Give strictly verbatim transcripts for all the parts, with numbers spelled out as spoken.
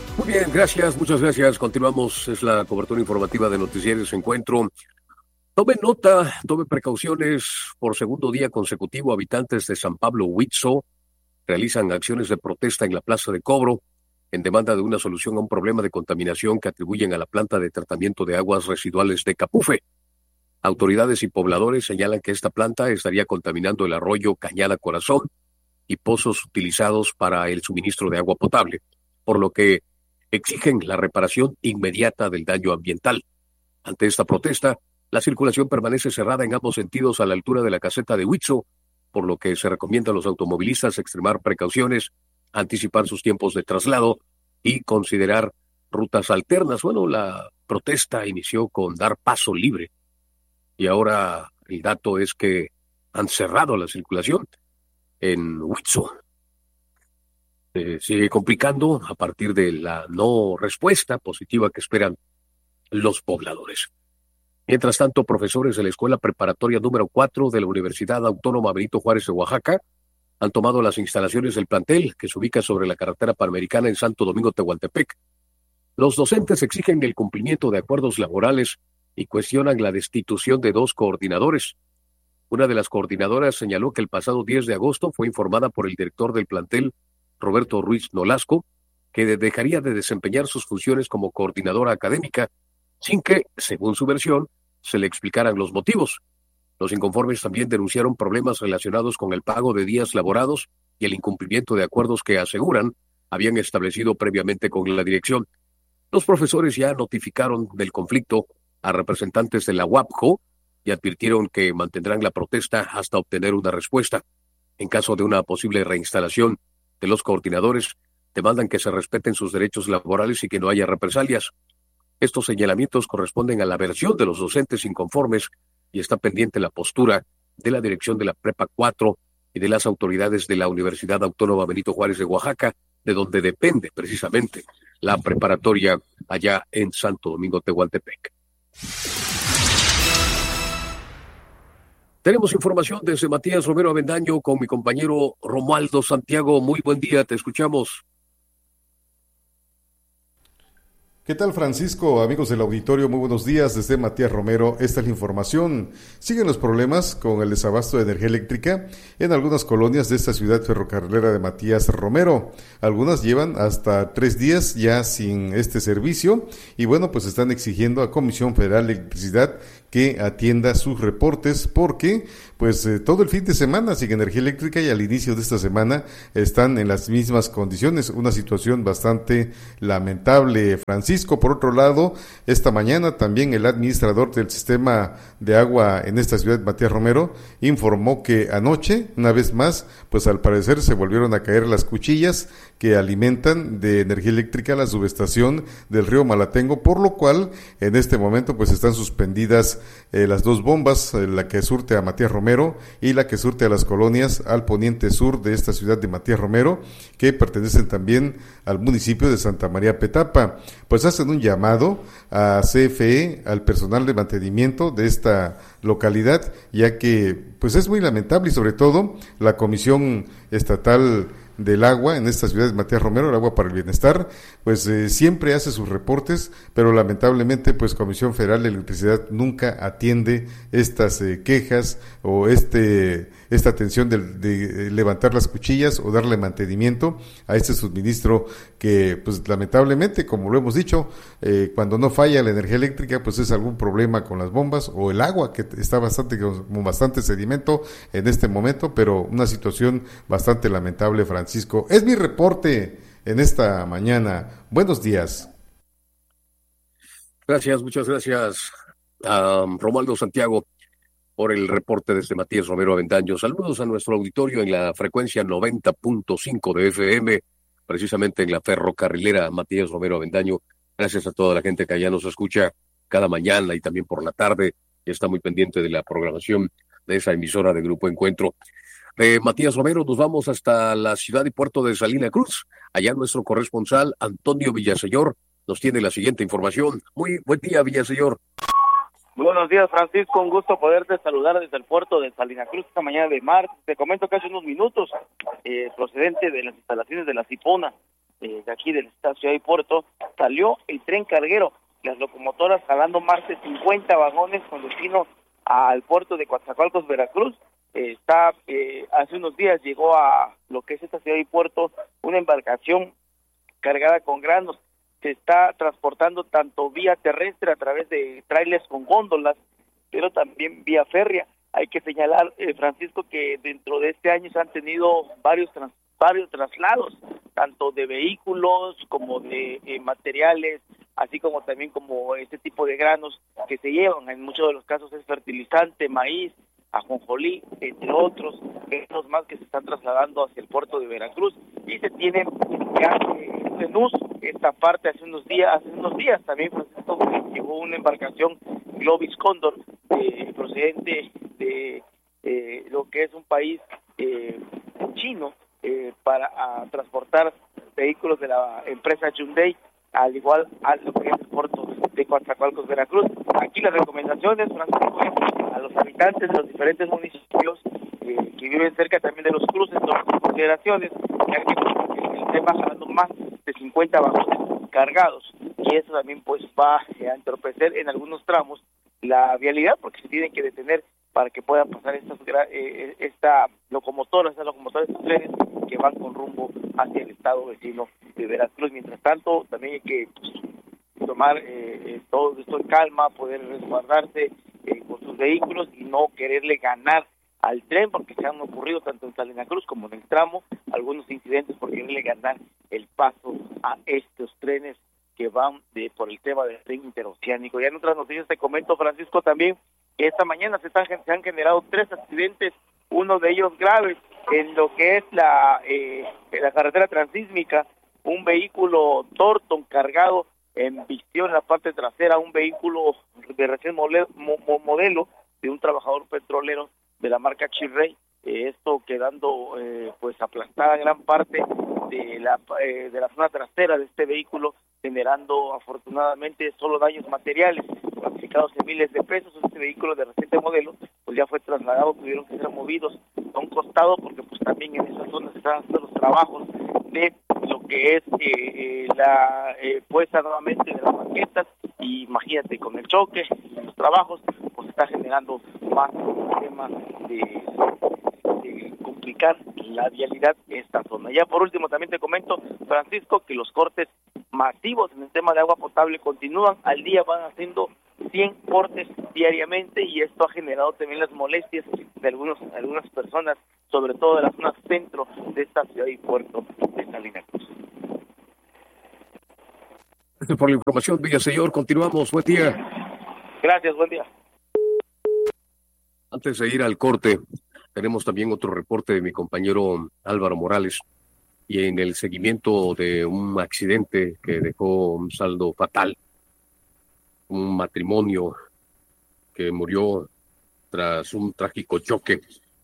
Muy bien, gracias, muchas gracias. Continuamos, es la cobertura informativa de Noticieros Encuentro. Tome nota, tome precauciones. Por segundo día consecutivo, habitantes de San Pablo Huizo realizan acciones de protesta en la Plaza de Cobro en demanda de una solución a un problema de contaminación que atribuyen a la planta de tratamiento de aguas residuales de Capufe. Autoridades y pobladores señalan que esta planta estaría contaminando el arroyo Cañada Corazón y pozos utilizados para el suministro de agua potable, por lo que exigen la reparación inmediata del daño ambiental. Ante esta protesta, la circulación permanece cerrada en ambos sentidos a la altura de la caseta de Huizo, por lo que se recomienda a los automovilistas extremar precauciones, anticipar sus tiempos de traslado y considerar rutas alternas. Bueno, la protesta inició con dar paso libre y ahora el dato es que han cerrado la circulación en Huizo. Eh, sigue complicando a partir de la no respuesta positiva que esperan los pobladores. Mientras tanto, profesores de la Escuela Preparatoria número cuatro de la Universidad Autónoma Benito Juárez de Oaxaca han tomado las instalaciones del plantel que se ubica sobre la carretera panamericana en Santo Domingo, Tehuantepec. Los docentes exigen el cumplimiento de acuerdos laborales y cuestionan la destitución de dos coordinadores. Una de las coordinadoras señaló que el pasado diez de agosto fue informada por el director del plantel, Roberto Ruiz Nolasco, que dejaría de desempeñar sus funciones como coordinadora académica, sin que, según su versión, se le explicaran los motivos. Los inconformes también denunciaron problemas relacionados con el pago de días laborados y el incumplimiento de acuerdos que aseguran habían establecido previamente con la dirección. Los profesores ya notificaron del conflicto a representantes de la U A P J O y advirtieron que mantendrán la protesta hasta obtener una respuesta. En caso de una posible reinstalación de los coordinadores, demandan que se respeten sus derechos laborales y que no haya represalias. Estos señalamientos corresponden a la versión de los docentes inconformes y está pendiente la postura de la dirección de la Prepa cuatro y de las autoridades de la Universidad Autónoma Benito Juárez de Oaxaca, de donde depende precisamente la preparatoria allá en Santo Domingo, Tehuantepec. Tenemos información desde Matías Romero Avendaño con mi compañero Romualdo Santiago. Muy buen día, te escuchamos. ¿Qué tal, Francisco? Amigos del auditorio, muy buenos días. Desde Matías Romero, esta es la información. Siguen los problemas con el desabasto de energía eléctrica en algunas colonias de esta ciudad ferrocarrilera de Matías Romero. Algunas llevan hasta tres días ya sin este servicio y bueno, pues están exigiendo a Comisión Federal de Electricidad que atienda sus reportes porque pues eh, todo el fin de semana sin energía eléctrica y al inicio de esta semana están en las mismas condiciones, una situación bastante lamentable, Francisco. Por otro lado, esta mañana también el administrador del sistema de agua en esta ciudad, Matías Romero, informó que anoche, una vez más, pues al parecer se volvieron a caer las cuchillas que alimentan de energía eléctrica la subestación del río Malatengo, por lo cual en este momento pues están suspendidas eh, las dos bombas, eh, la que surte a Matías Romero y la que surte a las colonias al poniente sur de esta ciudad de Matías Romero, que pertenecen también al municipio de Santa María Petapa. Pues hacen un llamado a C F E, al personal de mantenimiento de esta localidad, ya que pues es muy lamentable y sobre todo la Comisión Estatal del Agua en esta ciudad de Matías Romero, el Agua para el Bienestar, pues eh, siempre hace sus reportes, pero lamentablemente pues Comisión Federal de Electricidad nunca atiende estas eh, quejas o este esta atención de, de levantar las cuchillas o darle mantenimiento a este suministro que pues lamentablemente, como lo hemos dicho, eh, cuando no falla la energía eléctrica pues es algún problema con las bombas o el agua que está bastante con bastante sedimento en este momento, pero una situación bastante lamentable, Francisco. Es mi reporte en esta mañana. Buenos días. Gracias, muchas gracias a Romualdo Santiago por el reporte desde Matías Romero Avendaño. Saludos a nuestro auditorio en la frecuencia noventa punto cinco de F M, precisamente en la ferrocarrilera Matías Romero Avendaño. Gracias a toda la gente que allá nos escucha cada mañana y también por la tarde y está muy pendiente de la programación de esa emisora de Grupo Encuentro. De Matías Romero nos vamos hasta la ciudad y puerto de Salina Cruz. Allá nuestro corresponsal Antonio Villaseñor nos tiene la siguiente información. Muy buen día, Villaseñor. Buenos días, Francisco, un gusto poderte saludar desde el puerto de Salina Cruz esta mañana de martes. Te comento que hace unos minutos, eh, procedente de las instalaciones de la Cipona, eh, de aquí del estado Ciudad y Puerto, salió el tren carguero, las locomotoras jalando más de cincuenta vagones con destino al puerto de Coatzacoalcos, Veracruz. Eh, está eh, hace unos días llegó a lo que es esta Ciudad y Puerto una embarcación cargada con granos. Se está transportando tanto vía terrestre a través de trailers con góndolas, pero también vía férrea. Hay que señalar, eh, Francisco, que dentro de este año se han tenido varios trans, varios traslados, tanto de vehículos como de eh, materiales, así como también como este tipo de granos que se llevan. En muchos de los casos es fertilizante, maíz, ajonjolí, entre otros, granos más que se están trasladando hacia el puerto de Veracruz. Y se tiene ya en uso esta parte hace unos días, hace unos días también, Francisco, llegó una embarcación Globis Cóndor eh, procedente de eh, lo que es un país eh, chino eh, para a, transportar vehículos de la empresa Hyundai, al igual a lo que es el puerto de Coatzacoalcos, Veracruz. Aquí las recomendaciones, Francisco, a los habitantes de los diferentes municipios eh, que viven cerca también de los cruces, de las consideraciones, ya que el tema jalando más de cincuenta vagones cargados, y eso también pues va a entorpecer en algunos tramos la vialidad, porque se tienen que detener para que puedan pasar estas eh, esta locomotora, estas locomotoras, estos trenes que van con rumbo hacia el estado vecino de Veracruz. Mientras tanto, también hay que pues, tomar eh, todo esto en calma, poder resguardarse eh, con sus vehículos y no quererle ganar al tren, porque se han ocurrido tanto en Salina Cruz como en el tramo algunos incidentes por quererle ganar el paso a estos trenes que van de por el tema del tren interoceánico. Ya en otras noticias te comento, Francisco, también que esta mañana se, están, se han generado tres accidentes, uno de ellos grave, en lo que es la, eh, la carretera transísmica. Un vehículo Torton cargado en visión en la parte trasera, un vehículo de recién modelo, modelo de un trabajador petrolero de la marca Chirrey, eh, esto quedando eh, pues aplastada gran parte de la eh, de la zona trasera de este vehículo, generando afortunadamente solo daños materiales cuantificados en miles de pesos. Este vehículo de reciente modelo pues ya fue trasladado, tuvieron que ser movidos a un costado porque pues también en esa zona se están haciendo los trabajos de lo que es eh, eh, la eh, puesta nuevamente de las banquetas, y imagínate con el choque y los trabajos pues está generando más problemas de, de complicar la vialidad en esta zona. Ya por último también te comento, Francisco, que los cortes masivos en el tema de agua potable continúan. Al día van haciendo cien cortes diariamente, y esto ha generado también las molestias de algunos, algunas personas, sobre todo de la zona centro de esta ciudad y puerto de Salina Cruz. Gracias por la información, Villaseñor. Continuamos. Buen día. Gracias, buen día. Antes de ir al corte, tenemos también otro reporte de mi compañero Álvaro Morales, y en el seguimiento de un accidente que dejó un saldo fatal, un matrimonio que murió tras un trágico choque.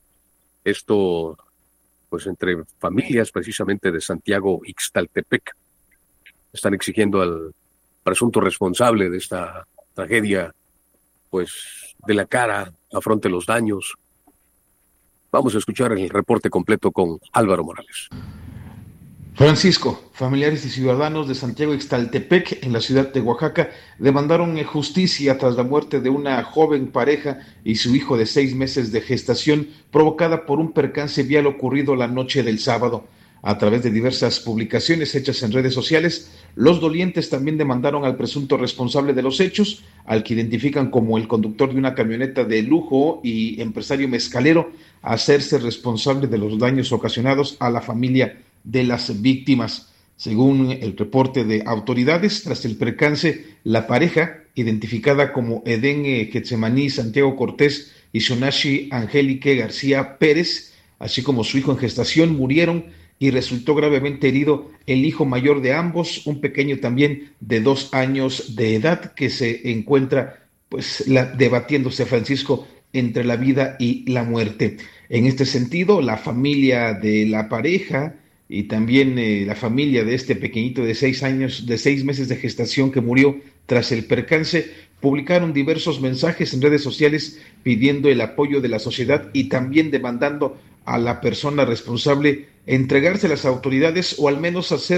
Esto, pues, entre familias precisamente de Santiago Ixtaltepec. Están exigiendo al presunto responsable de esta tragedia, pues, de la cara, afronte los daños. Vamos a escuchar el reporte completo con Álvaro Morales. Francisco, familiares y ciudadanos de Santiago Ixtaltepec, en la ciudad de Oaxaca, demandaron justicia tras la muerte de una joven pareja y su hijo de seis meses de gestación, provocada por un percance vial ocurrido la noche del sábado. A través de diversas publicaciones hechas en redes sociales, los dolientes también demandaron al presunto responsable de los hechos, al que identifican como el conductor de una camioneta de lujo y empresario mezcalero, a hacerse responsable de los daños ocasionados a la familia de las víctimas. Según el reporte de autoridades, tras el percance, la pareja, identificada como Edén Getsemaní Santiago Cortés y Xonashi Angélique García Pérez, así como su hijo en gestación, murieron, y resultó gravemente herido el hijo mayor de ambos, un pequeño también de dos años de edad, que se encuentra pues la, debatiéndose, Francisco, entre la vida y la muerte. En este sentido, la familia de la pareja y también eh, la familia de este pequeñito de seis años, de seis meses de gestación que murió tras el percance, publicaron diversos mensajes en redes sociales pidiendo el apoyo de la sociedad y también demandando a la persona responsable entregarse a las autoridades, o al menos hacer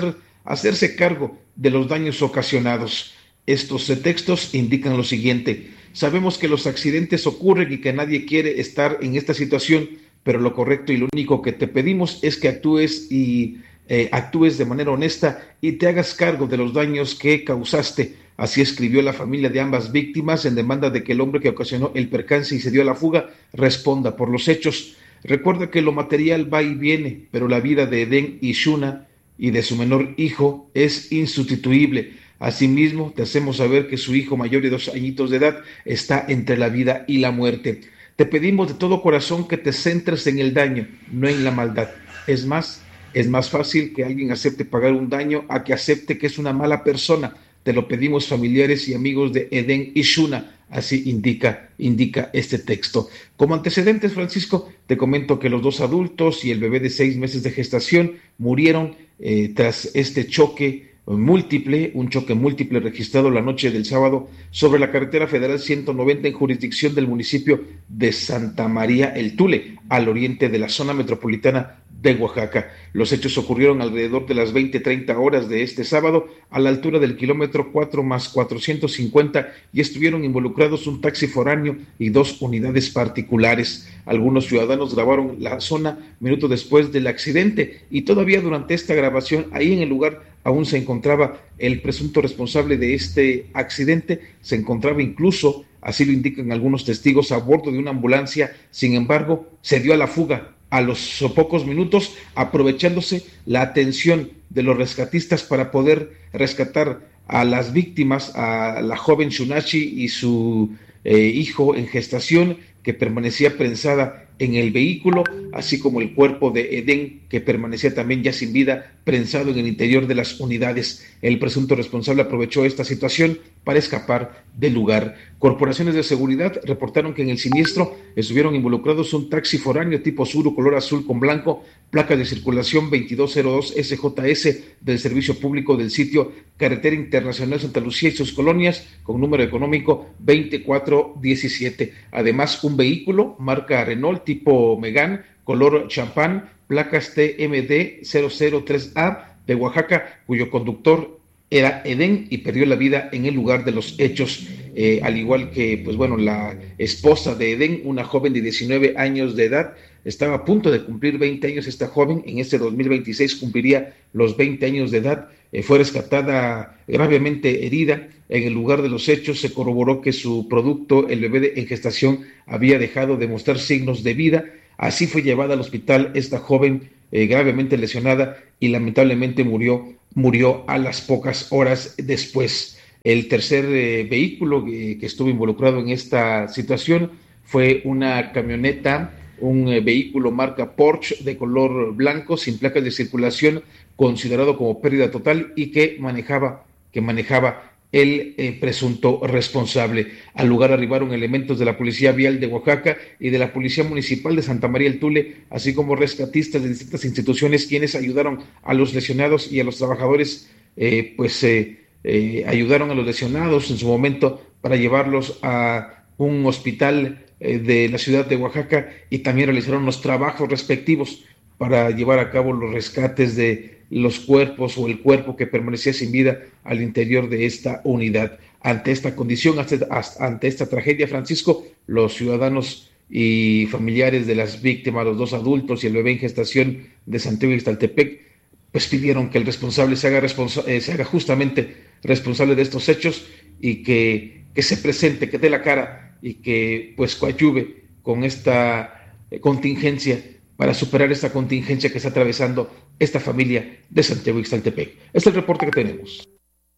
hacerse cargo de los daños ocasionados. Estos textos indican lo siguiente: sabemos que los accidentes ocurren y que nadie quiere estar en esta situación, pero lo correcto y lo único que te pedimos es que actúes y eh, actúes de manera honesta y te hagas cargo de los daños que causaste. Así escribió la familia de ambas víctimas en demanda de que el hombre que ocasionó el percance y se dio a la fuga responda por los hechos. Recuerda que lo material va y viene, pero la vida de Edén y Shuna y de su menor hijo es insustituible. Asimismo, te hacemos saber que su hijo mayor de dos añitos de edad está entre la vida y la muerte. Te pedimos de todo corazón que te centres en el daño, no en la maldad. Es más, es más fácil que alguien acepte pagar un daño a que acepte que es una mala persona. Te lo pedimos, familiares y amigos de Edén y Shuna. Así indica, indica este texto. Como antecedentes, Francisco, te comento que los dos adultos y el bebé de seis meses de gestación murieron eh, tras este choque múltiple, un choque múltiple registrado la noche del sábado sobre la carretera federal ciento noventa en jurisdicción del municipio de Santa María el Tule, al oriente de la zona metropolitana de Oaxaca. Los hechos ocurrieron alrededor de las veinte treinta horas de este sábado, a la altura del kilómetro cuatro más cuatrocientos cincuenta, y estuvieron involucrados un taxi foráneo y dos unidades particulares. Algunos ciudadanos grabaron la zona minutos después del accidente, y todavía durante esta grabación, ahí en el lugar aún se encontraba el presunto responsable de este accidente, se encontraba incluso, así lo indican algunos testigos, a bordo de una ambulancia. Sin embargo, se dio a la fuga a los pocos minutos, aprovechándose la atención de los rescatistas para poder rescatar a las víctimas, a la joven Shunachi y su eh, hijo en gestación, que permanecía prensada en el vehículo, así como el cuerpo de Edén, que permanecía también ya sin vida, prensado en el interior de las unidades. El presunto responsable aprovechó esta situación para escapar del lugar. Corporaciones de seguridad reportaron que en el siniestro estuvieron involucrados un taxi foráneo tipo Suru color azul con blanco, placa de circulación veintidós cero dos S J S del Servicio Público del Sitio Carretera Internacional Santa Lucía y sus colonias, con número económico veinticuatro diecisiete. Además, un vehículo marca Renault tipo Megane, color champán, placas T M D cero cero tres A de Oaxaca, cuyo conductor era Edén y perdió la vida en el lugar de los hechos, eh, al igual que, pues bueno, la esposa de Edén, una joven de diecinueve años de edad. Estaba a punto de cumplir veinte años esta joven, en este dos mil veintiséis cumpliría los veinte años de edad. Eh, fue rescatada gravemente herida. En el lugar de los hechos se corroboró que su producto, el bebé en gestación, había dejado de mostrar signos de vida. Así fue llevada al hospital esta joven eh, gravemente lesionada y lamentablemente murió, murió a las pocas horas después. El tercer eh, vehículo que, que estuvo involucrado en esta situación fue una camioneta, un eh, vehículo marca Porsche de color blanco sin placas de circulación, considerado como pérdida total y que manejaba, que manejaba el eh, presunto responsable. Al lugar arribaron elementos de la Policía Vial de Oaxaca y de la Policía Municipal de Santa María el Tule, así como rescatistas de distintas instituciones, quienes ayudaron a los lesionados y a los trabajadores, eh, pues eh, eh, ayudaron a los lesionados en su momento para llevarlos a un hospital eh, de la ciudad de Oaxaca, y también realizaron los trabajos respectivos para llevar a cabo los rescates de los cuerpos o el cuerpo que permanecía sin vida al interior de esta unidad. Ante esta condición, ante esta tragedia, Francisco, los ciudadanos y familiares de las víctimas, los dos adultos y el bebé en gestación de Santiago Ixtaltepec, pues pidieron que el responsable se haga, responsa- eh, se haga justamente responsable de estos hechos y que, que se presente, que dé la cara y que pues coadyuve con esta eh, contingencia, para superar esta contingencia que está atravesando esta familia de Santiago Ixtaltepec. Este es el reporte que tenemos.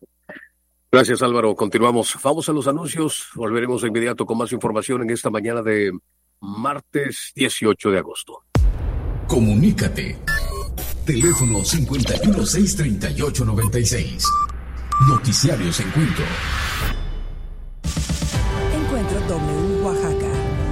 Gracias, Álvaro. Continuamos. Vamos a los anuncios. Volveremos de inmediato con más información en esta mañana de martes dieciocho de agosto. Comunícate. Teléfono cincuenta y uno, seiscientos treinta y ocho, noventa y seis. Noticiarios Encuentro. Encuentro W Oaxaca.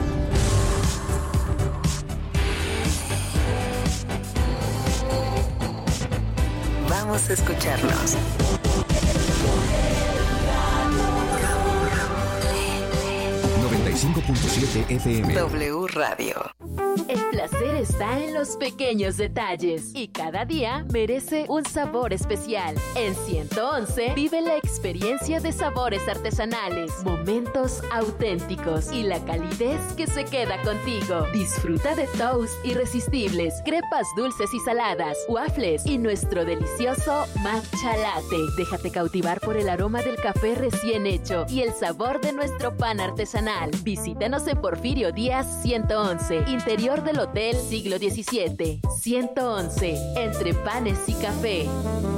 Vamos a escucharnos. noventa y cinco punto siete F M. W Radio. El placer está en los pequeños detalles y cada día merece un sabor especial. En ciento once vive la experiencia de sabores artesanales, momentos auténticos y la calidez que se queda contigo. Disfruta de toast irresistibles, crepas dulces y saladas, waffles y nuestro delicioso matcha latte. Déjate cautivar por el aroma del café recién hecho y el sabor de nuestro pan artesanal. Visítanos en Porfirio Díaz ciento once, interior del Hotel Siglo diecisiete. ciento once, entre panes y café.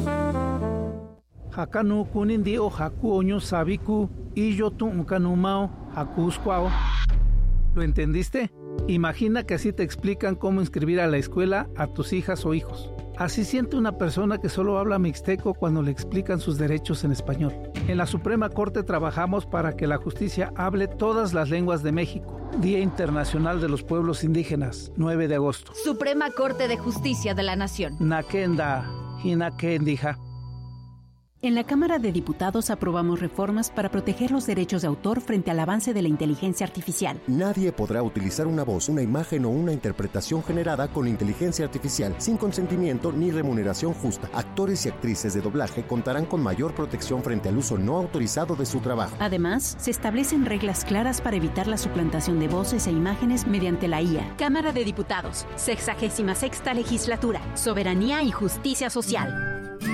Hakanu kunindi o haku oño sabiku y yo tu ukanumao hakuskwao. ¿Lo entendiste? Imagina que así te explican cómo inscribir a la escuela a tus hijas o hijos. Así siente una persona que solo habla mixteco cuando le explican sus derechos en español. En la Suprema Corte trabajamos para que la justicia hable todas las lenguas de México. Día Internacional de los Pueblos Indígenas, nueve de agosto. Suprema Corte de Justicia de la Nación. Nakenda, Hinakendija. En la Cámara de Diputados aprobamos reformas para proteger los derechos de autor frente al avance de la inteligencia artificial. Nadie podrá utilizar una voz, una imagen o una interpretación generada con inteligencia artificial sin consentimiento ni remuneración justa. Actores y actrices de doblaje contarán con mayor protección frente al uso no autorizado de su trabajo. Además, se establecen reglas claras para evitar la suplantación de voces e imágenes mediante la I A. Cámara de Diputados, sexagésima sexta legislatura, soberanía y justicia social.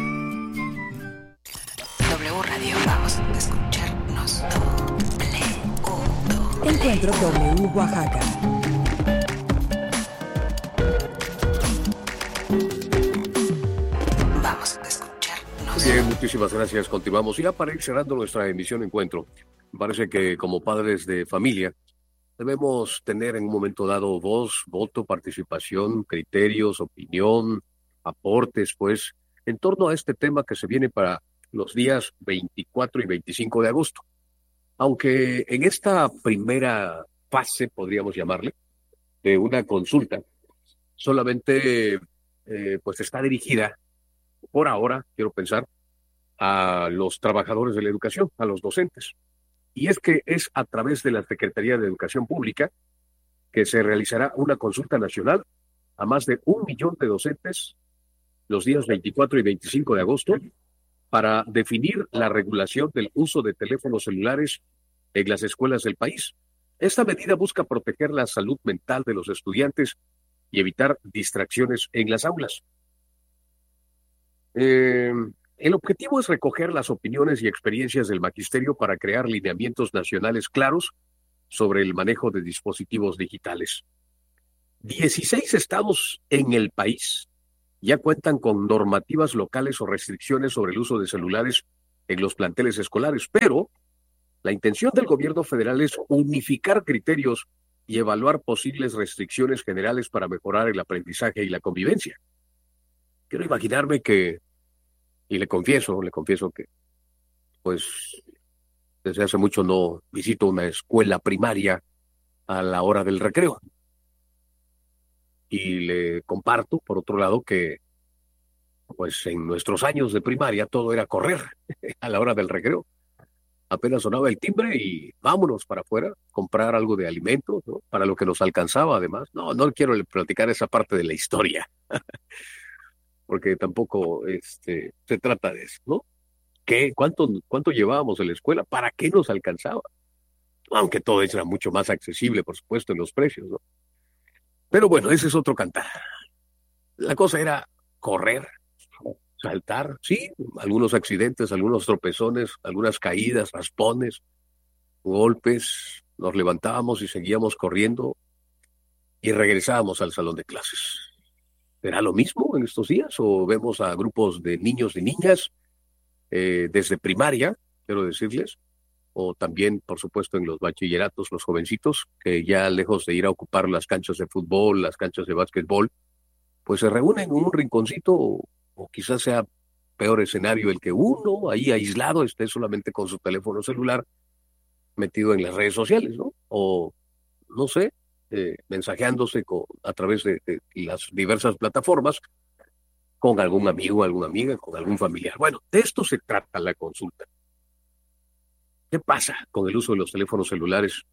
W Radio, vamos a escucharnos. W. Encuentro W Oaxaca. Vamos a escucharnos. Bien, muchísimas gracias. Continuamos. Ya para ir cerrando nuestra emisión Encuentro, me parece que como padres de familia debemos tener en un momento dado voz, voto, participación, criterios, opinión, aportes, pues, en torno a este tema que se viene para los días veinticuatro y veinticinco de agosto. Aunque en esta primera fase, podríamos llamarle, de una consulta, solamente eh, pues está dirigida, por ahora, quiero pensar, a los trabajadores de la educación, a los docentes. Y es que es a través de la Secretaría de Educación Pública que se realizará una consulta nacional a más de un millón de docentes los días veinticuatro y veinticinco de agosto, para definir la regulación del uso de teléfonos celulares en las escuelas del país. Esta medida busca proteger la salud mental de los estudiantes y evitar distracciones en las aulas. Eh, el objetivo es recoger las opiniones y experiencias del magisterio para crear lineamientos nacionales claros sobre el manejo de dispositivos digitales. dieciséis estados en el país ya cuentan con normativas locales o restricciones sobre el uso de celulares en los planteles escolares, pero la intención del gobierno federal es unificar criterios y evaluar posibles restricciones generales para mejorar el aprendizaje y la convivencia. Quiero imaginarme que, y le confieso, le confieso que, pues, desde hace mucho no visito una escuela primaria a la hora del recreo. Y le comparto, por otro lado, que pues en nuestros años de primaria todo era correr a la hora del recreo. Apenas sonaba el timbre y vámonos para afuera, comprar algo de alimentos, ¿no? Para lo que nos alcanzaba, además. No, no quiero platicar esa parte de la historia, porque tampoco este, se trata de eso, ¿no? ¿Qué? ¿Cuánto, cuánto llevábamos en la escuela? ¿Para qué nos alcanzaba? Aunque todo eso era mucho más accesible, por supuesto, en los precios, ¿no? Pero bueno, ese es otro cantar. La cosa era correr, saltar, sí, algunos accidentes, algunos tropezones, algunas caídas, raspones, golpes, nos levantábamos y seguíamos corriendo y regresábamos al salón de clases. ¿Será lo mismo en estos días o vemos a grupos de niños y niñas eh, desde primaria, quiero decirles, o también, por supuesto, en los bachilleratos, los jovencitos, que ya lejos de ir a ocupar las canchas de fútbol, las canchas de básquetbol, pues se reúnen en un rinconcito, o, o quizás sea peor escenario el que uno, ahí aislado, esté solamente con su teléfono celular, metido en las redes sociales, ¿no? O, no sé, eh, mensajeándose con, a través de, de las diversas plataformas, con algún amigo, alguna amiga, con algún familiar. Bueno, de esto se trata la consulta. ¿Qué pasa con el uso de los teléfonos celulares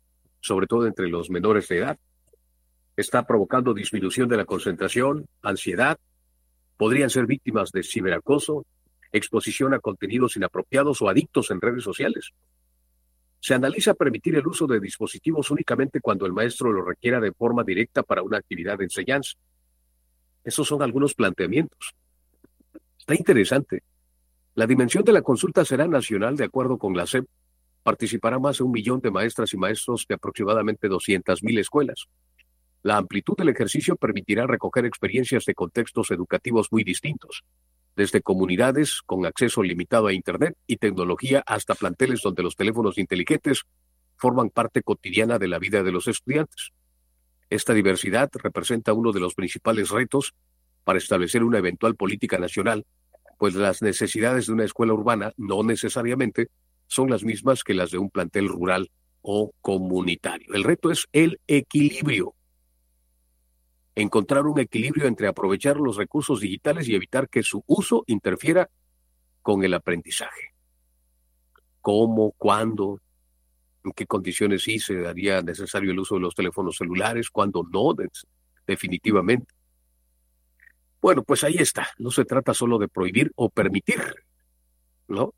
sobre todo entre los menores de edad. Está provocando disminución de la concentración, ansiedad, podrían ser víctimas de ciberacoso, exposición a contenidos inapropiados o adictos en redes sociales. Se analiza permitir el uso de dispositivos únicamente cuando el maestro lo requiera de forma directa para una actividad de enseñanza. Esos son algunos planteamientos. Está interesante. La dimensión de la consulta será nacional, de acuerdo con la S E P. Participará más de un millón de maestras y maestros de aproximadamente doscientas mil escuelas. La amplitud del ejercicio permitirá recoger experiencias de contextos educativos muy distintos, desde comunidades con acceso limitado a Internet y tecnología hasta planteles donde los teléfonos inteligentes forman parte cotidiana de la vida de los estudiantes. Esta diversidad representa uno de los principales retos para establecer una eventual política nacional, pues las necesidades de una escuela urbana no necesariamente son las mismas que las de un plantel rural o comunitario. El reto es el equilibrio. Encontrar un equilibrio entre aprovechar los recursos digitales y evitar que su uso interfiera con el aprendizaje. ¿Cómo? ¿Cuándo? ¿En qué condiciones sí se daría necesario el uso de los teléfonos celulares? ¿Cuándo no? Definitivamente. Bueno, pues ahí está. No se trata solo de prohibir o permitir, ¿no?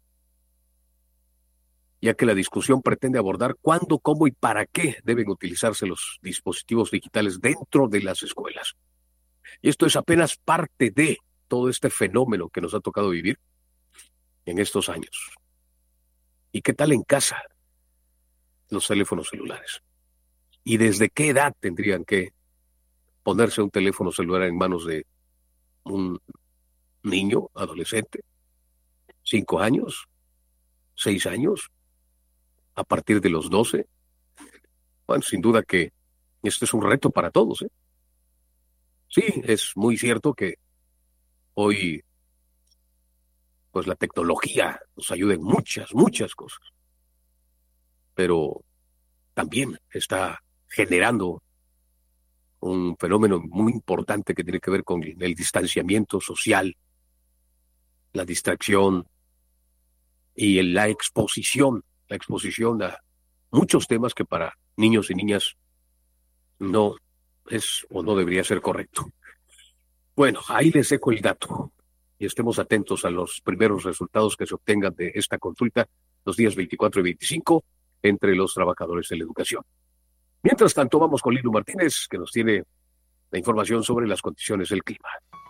Ya que la discusión pretende abordar cuándo, cómo y para qué deben utilizarse los dispositivos digitales dentro de las escuelas. Y esto es apenas parte de todo este fenómeno que nos ha tocado vivir en estos años. ¿Y qué tal en casa los teléfonos celulares? ¿Y desde qué edad tendrían que ponerse un teléfono celular en manos de un niño, adolescente? ¿Cinco años? ¿Seis años? ¿A partir de los doce? Bueno, sin duda que este es un reto para todos, ¿eh? Sí, es muy cierto que hoy pues la tecnología nos ayuda en muchas, muchas cosas. Pero también está generando un fenómeno muy importante que tiene que ver con el distanciamiento social, la distracción y la exposición, la exposición a muchos temas que para niños y niñas no es o no debería ser correcto. Bueno, ahí les dejo el dato y estemos atentos a los primeros resultados que se obtengan de esta consulta los días veinticuatro y veinticinco entre los trabajadores de la educación. Mientras tanto, vamos con Lilu Martínez, que nos tiene la información sobre las condiciones del clima.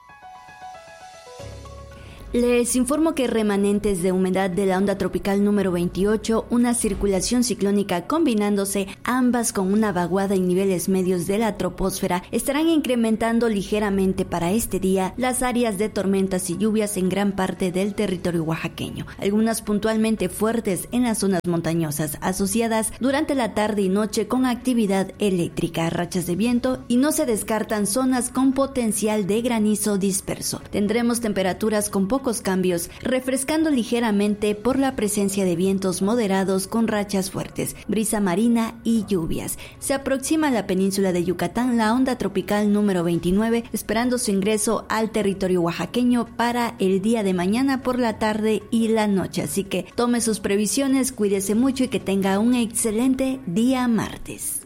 Les informo que remanentes de humedad de la onda tropical número veintiocho, una circulación ciclónica combinándose ambas con una vaguada en niveles medios de la troposfera, estarán incrementando ligeramente para este día las áreas de tormentas y lluvias en gran parte del territorio oaxaqueño, algunas puntualmente fuertes en las zonas montañosas, asociadas durante la tarde y noche con actividad eléctrica, rachas de viento, y no se descartan zonas con potencial de granizo disperso. Tendremos temperaturas con poco cambios, refrescando ligeramente por la presencia de vientos moderados con rachas fuertes, brisa marina y lluvias. Se aproxima a la península de Yucatán la onda tropical número veintinueve, esperando su ingreso al territorio oaxaqueño para el día de mañana por la tarde y la noche. Así que tome sus previsiones, cuídese mucho y que tenga un excelente día martes.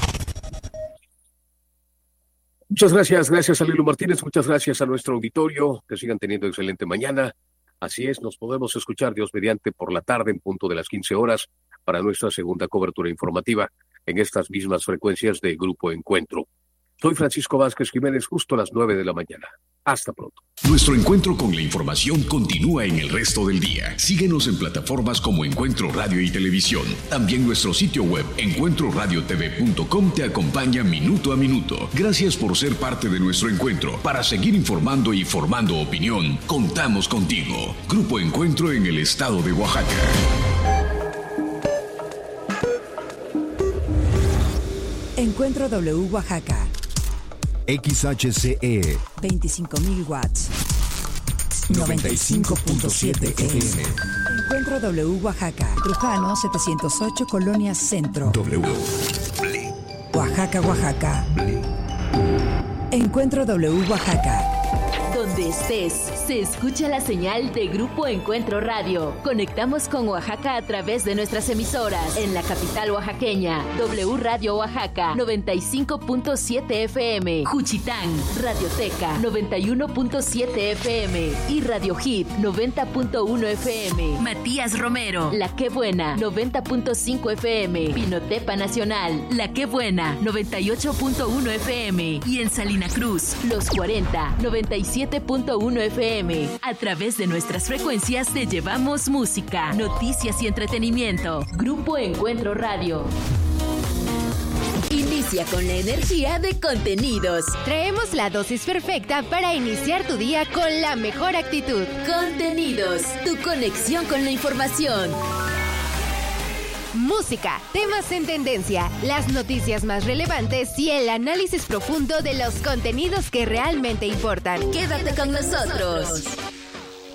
Muchas gracias, gracias a Lilu Martínez, muchas gracias a nuestro auditorio, que sigan teniendo excelente mañana. Así es, nos podemos escuchar Dios mediante por la tarde en punto de las quince horas para nuestra segunda cobertura informativa en estas mismas frecuencias de Grupo Encuentro. Soy Francisco Vázquez Jiménez, justo a las nueve de la mañana. Hasta pronto. Nuestro encuentro con la información continúa en el resto del día. Síguenos en plataformas como Encuentro Radio y Televisión. También nuestro sitio web encuentro radio t v punto com te acompaña minuto a minuto. Gracias por ser parte de nuestro encuentro. Para seguir informando y formando opinión, contamos contigo. Grupo Encuentro en el estado de Oaxaca. Encuentro W Oaxaca. X H C E veinticinco mil watts. noventa y cinco punto siete F M. Encuentro W Oaxaca. Trujano setecientos ocho, Colonia Centro. W. Oaxaca, Oaxaca. Encuentro W Oaxaca. Donde estés. se escucha la señal de Grupo Encuentro Radio. Conectamos con Oaxaca a través de nuestras emisoras. En la capital oaxaqueña, W Radio Oaxaca, noventa y cinco punto siete F M. Juchitán, Radioteca, noventa y uno punto siete F M. Y Radio Hit, noventa punto uno F M. Matías Romero, La Qué Buena, noventa punto cinco F M. Pinotepa Nacional, La Qué Buena, noventa y ocho punto uno F M. Y en Salina Cruz, Los cuarenta, noventa y siete punto uno F M. A través de nuestras frecuencias te llevamos música, noticias y entretenimiento. Grupo Encuentro Radio. Inicia con la energía de Contenidos. Traemos la dosis perfecta para iniciar tu día con la mejor actitud. Contenidos, tu conexión con la información. Música, temas en tendencia, las noticias más relevantes y el análisis profundo de los contenidos que realmente importan. Quédate con nosotros.